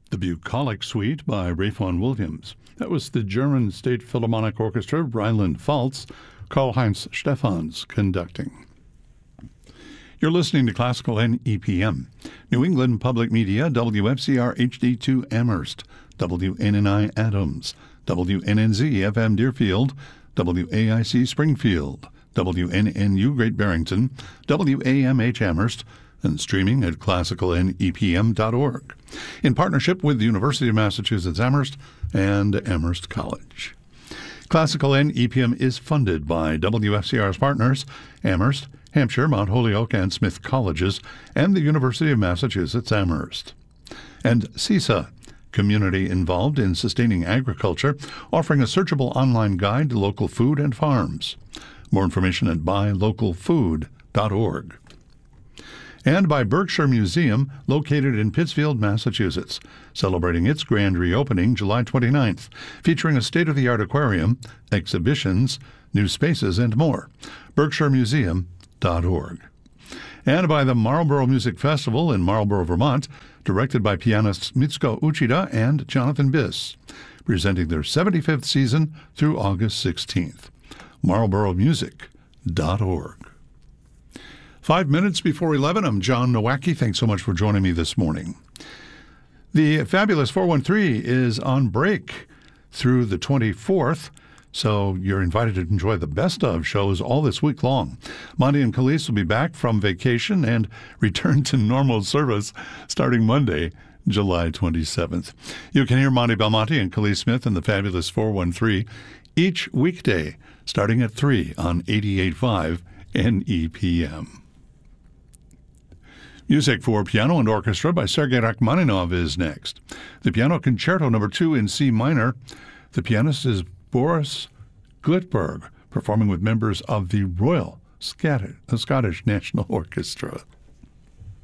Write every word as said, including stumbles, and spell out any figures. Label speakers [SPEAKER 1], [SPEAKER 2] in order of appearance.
[SPEAKER 1] The Bucolic Suite by Ralph Vaughan Williams. That was the German State Philharmonic Orchestra, Rheinland-Pfalz, Karl-Heinz Stephans conducting. You're listening to Classical N E P M. New England Public Media, W F C R H D two Amherst, W N N I Adams, W N N Z F M Deerfield, W A I C Springfield, W N N U Great Barrington, W A M H Amherst, and streaming at classical N E P M dot org, in partnership with the University of Massachusetts Amherst and Amherst College. Classical N E P M is funded by W F C R's partners, Amherst, Hampshire, Mount Holyoke, and Smith Colleges, and the University of Massachusetts Amherst. And C I S A, community involved in sustaining agriculture, offering a searchable online guide to local food and farms. More information at buy local food dot org. And by Berkshire Museum, located in Pittsfield, Massachusetts, celebrating its grand reopening July twenty-ninth, featuring a state-of-the-art aquarium, exhibitions, new spaces, and more. Berkshire Museum dot org. And by the Marlborough Music Festival in Marlborough, Vermont, directed by pianists Mitsuko Uchida and Jonathan Biss, presenting their seventy-fifth season through August sixteenth. Marlborough Music dot org. Five minutes before eleven, I'm John Nowacki. Thanks so much for joining me this morning. The Fabulous four one three is on break through the twenty-fourth, so you're invited to enjoy the best of shows all this week long. Monty and Khalees will be back from vacation and return to normal service starting Monday, July twenty-seventh. You can hear Monty Belmonte and Khalees Smith in the Fabulous four one three each weekday starting at three on eighty-eight point five N E P M. Music for piano and orchestra by Sergei Rachmaninov is next. The Piano Concerto Number two in C minor. The pianist is Boris Glitberg, performing with members of the Royal Scottish National Orchestra.